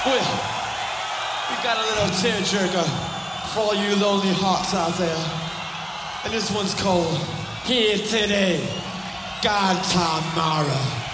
We got a little tearjerker for all you lonely hearts out there. And this one's called Here Today, God Tomorrow.